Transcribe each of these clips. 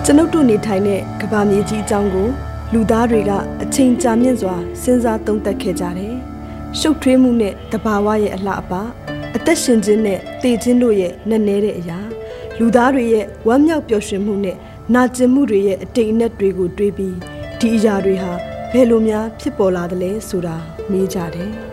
ကျွန်ုပ်တို့နေထိုင်တဲ့ကမ္ဘာမြေကြီးအကြောင်းကိုလူသားတွေကအချိန်ကြာမြင့်စွာစဉ်းစားသုံးသပ်ခဲ့ကြတယ်။ရှုပ်ထွေးမှုနဲ့တဘာဝရဲ့အလှအပအသက်ရှင်ခြင်းနဲ့တည်ခြင်းတို့ရဲ့နက်နဲတဲ့အရာလူသားတွေရဲ့ဝမ်းမြောက်ပျော်ရွှင်မှုနဲ့နာကျင်မှုတွေရဲ့အတိတ်အနက်တွေကိုတွေးပြီးဒီအရာတွေဟာဘယ်လိုများဖြစ်ပေါ်လာသလဲဆိုတာမေးကြတယ်။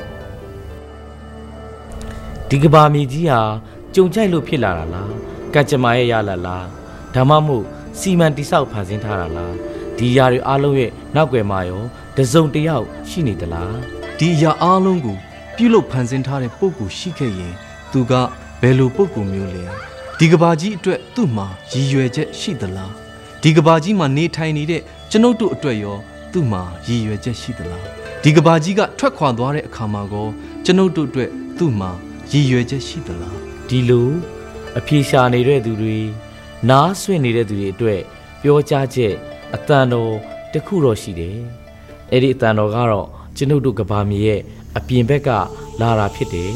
ဒီကဘာမြေကြီးဟာကြုံကြိုက်လို့ဖြစ်လာတာလားကံကြမ္မာရဲ့ရလာလားဒါမှမဟုတ်စီမံတိဆောက်ဖန်ဆင်းထားတာလားဒီအရာတွေအားလုံးရဲ့နောက်ွယ်မှာရောတစုံတစ်ယောက်ရှိနေသလားဒီအရာအားလုံးကိုပြုလုပ်ဖန်ဆင်းထားတဲ့ပုဂ္ဂိုလ်ရှိခဲ့ရင်သူကဘယ်လိုပုဂ္ဂိုလ်မျိုးလဲဒီကဘာကြီးအတွက်သူ့မှာရည်ရွယ်ချက်ရှိသလားဒီကဘာကြီးမှာနေထိုင်နေတဲ့ကျွန်ုပ်တို့အတွက်ရောသူ့မှာရည်ရွယ်ချက်ရှိသလားဒီကဘာကြီးကထွက်ခွာသွားတဲ့အခါမှာကိုကျွန်ုပ်တို့အတွက်သူ့မှာရည်ရွယ်ချက်ရှိသလားဒီလိုအပြေရှာနေတဲ့သူတွေနားဆွင့်နေတဲ့သူတွေအတွက်ပြောကြားချက်အတန်တော်တခုတော့ရှိတယ်အဲ့ဒီအတန်တော်ကတော့ကျွန်ုပ်တို့ကဘာမြေရဲ့အပြင်ဘက်ကလာတာဖြစ်တယ်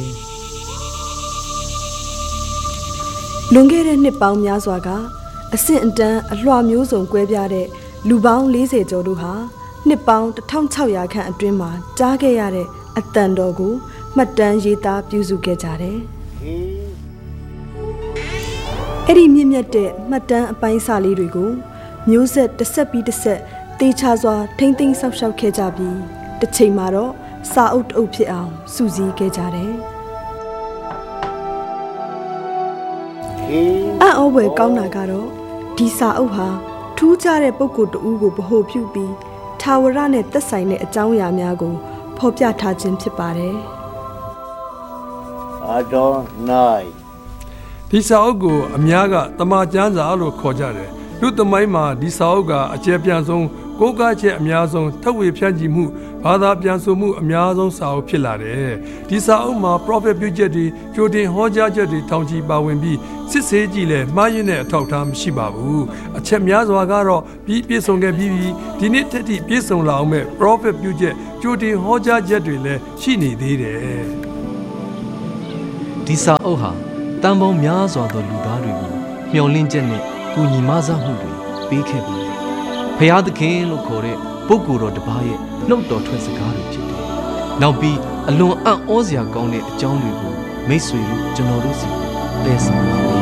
လွန်ခဲ့တဲ့နှစ်ပေါင်းများစွာကအဆင့်အတန်းအလွှာမျိုးစုံကွဲပြားတဲ့လူပေါင်း40ကျော်တို့ဟာနှစ်ပေါင်း1600ခန့်အတွင်းမှာကြားခဲ့ရတဲ့အတန်တော်ကိုမှတ်တမ်းရေးသားပြုစုခဲ့ကြတယ်။အဲ့ဒီမြင့်မြတ်တဲ့မှတ်တမ်းအပိုင်းစာလေးတွေကိုမျိုးဆက်တစ်ဆက်ပြီးတစ်ဆက်တေချာစွာထိမ့်သိမ်းဆောက်ရှောက်ခဲ့ကြပြီးတစ်ချိန်မှာတော့စာအုပ်တအုပ်ဖြစ်အောင်စုစည်းခဲ့ကြတယ်။အံ့ဩဖွယ်ကောင်းတာကတော့ဒီစာအုပ်ဟာထူးခြားတဲ့ပုဂ္ဂိုလ်တဦးကိုဗဟိုပြုပြီးထာဝရနဲ့သက်ဆိုင်တဲ့အကြောင်းအရာများကိုဖော်ပြထားခြင်းဖြစ်ပါတယ်။ Adonai ဒီစာအုပ်ကိုအများကတမန်ကျမ်းစာလို့ခေါ်ကြတယ်လူသမိုင်းမှာဒီစာအုပ်ကအကျယ်ပြန့်ဆုံးကိုးကားချက်အများဆုံးထပ်ဝေဖြန့်ချီမှုဘာသာပြန်ဆိုမှုအများဆုံးစာအုပ်ဖြစ်လာတယ်ဒီစာအုပ်မှာ prophet ပြုချက်တွေကြိုတင်ဟောကြားချက်တွေထောင်ချီပါဝင်ပြီးစစ်ဆေးကြည့်လဲမှားယွင်းတဲ့အထောက်အထားမရှိပါဘူးအချက်များစွာကတော့ပြည့်စုံခဲ့ပြီးဒီနေ့တက်ထိပြည့်စုံလာအောင်မဲ့ prophet ပြုချက်ကြိုတင်ဟောကြားချက်တွေလည်းရှိနေသေးတယ်ဒီစာအုပ်ဟာတန်ပေါင်းများစွာသောလူသားတွေကိုမျှော်လင့်ချက်နဲ့ကူညီမဆမှုတွေပေးခဲ့ပါတယ်။ဖျားသခင်လို့ခေါ်တဲ့ပုဂ္ဂိုလ်တော်တစ်ပါးရဲ့နှုတ်တော်ထွက်စကားတွေဖြစ်တယ်။နောက်ပြီးအလွန်အံ့ဩစရာကောင်းတဲ့အကြောင်းတွေကိုမိတ်ဆွေတို့ကျွန်တော်တို့စီသယ်ဆောင်ပါမယ်